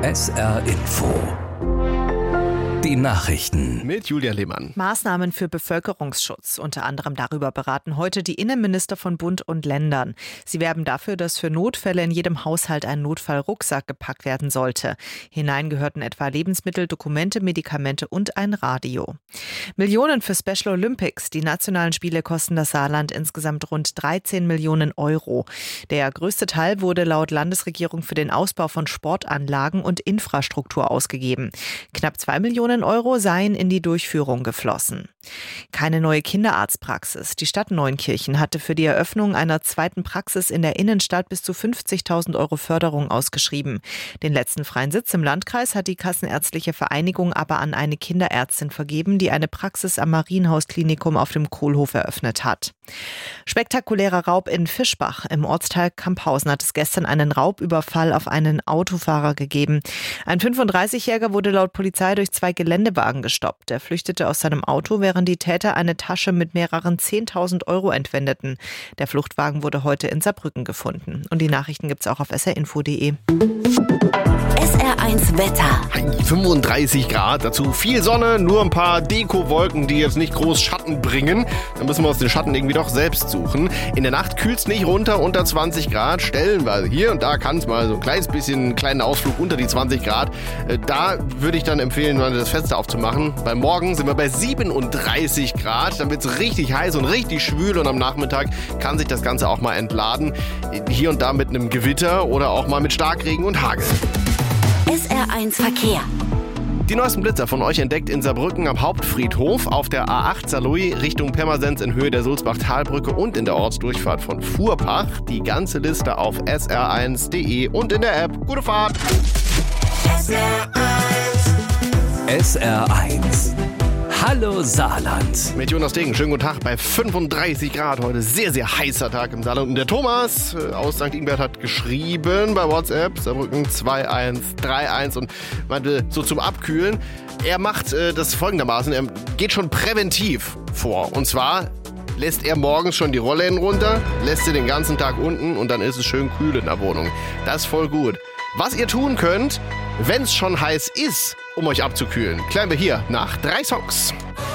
SR Info. Die Nachrichten mit Julia Lehmann. Maßnahmen für Bevölkerungsschutz. Unter anderem darüber beraten heute die Innenminister von Bund und Ländern. Sie werben dafür, dass für Notfälle in jedem Haushalt ein Notfallrucksack gepackt werden sollte. Hinein gehörten etwa Lebensmittel, Dokumente, Medikamente und ein Radio. Millionen für Special Olympics. Die nationalen Spiele kosten das Saarland insgesamt rund 13 Millionen Euro. Der größte Teil wurde laut Landesregierung für den Ausbau von Sportanlagen und Infrastruktur ausgegeben. Knapp 2 Millionen Euro seien in die Durchführung geflossen. Keine neue Kinderarztpraxis. Die Stadt Neunkirchen hatte für die Eröffnung einer zweiten Praxis in der Innenstadt bis zu 50.000 Euro Förderung ausgeschrieben. Den letzten freien Sitz im Landkreis hat die Kassenärztliche Vereinigung aber an eine Kinderärztin vergeben, die eine Praxis am Marienhaus-Klinikum auf dem Kohlhof eröffnet hat. Spektakulärer Raub in Fischbach. Im Ortsteil Kamphausen hat es gestern einen Raubüberfall auf einen Autofahrer gegeben. Ein 35-Jähriger wurde laut Polizei durch 2 Geländewagen gestoppt. Er flüchtete aus seinem Auto, während die Täter eine Tasche mit mehreren 10.000 Euro entwendeten. Der Fluchtwagen wurde heute in Saarbrücken gefunden. Und die Nachrichten gibt's auch auf srinfo.de. SR1 Wetter. 35 Grad, dazu viel Sonne, nur ein paar Dekowolken, die jetzt nicht groß Schatten bringen. Dann müssen wir uns den Schatten irgendwie doch selbst suchen. In der Nacht kühlt es nicht runter unter 20 Grad. Stellenweise hier und da kann es mal so ein kleines bisschen, einen kleinen Ausflug unter die 20 Grad. Da würde ich dann empfehlen, mal das Fenster aufzumachen. Weil morgen sind wir bei 37 Grad. Dann wird es richtig heiß und richtig schwül und am Nachmittag kann sich das Ganze auch mal entladen. Hier und da mit einem Gewitter oder auch mal mit Starkregen und Hagel. SR1 Verkehr. Die neuesten Blitzer von euch entdeckt in Saarbrücken am Hauptfriedhof, auf der A8 Saarlouis Richtung Pirmasens in Höhe der Sulzbach-Talbrücke und in der Ortsdurchfahrt von Fuhrpach. Die ganze Liste auf sr1.de und in der App. Gute Fahrt! SR1. Hallo Saarland. Mit Jonas Degen, schönen guten Tag bei 35 Grad. Heute sehr, sehr heißer Tag im Saarland. Und der Thomas aus St. Ingbert hat geschrieben bei WhatsApp, Saarbrücken 2131 und meinte so zum Abkühlen. Er macht das folgendermaßen, er geht schon präventiv vor. Und zwar lässt er morgens schon die Rollläden runter, lässt sie den ganzen Tag unten und dann ist es schön kühl in der Wohnung. Das ist voll gut. Was ihr tun könnt, wenn es schon heiß ist, um euch abzukühlen, klären wir hier nach 3 Songs.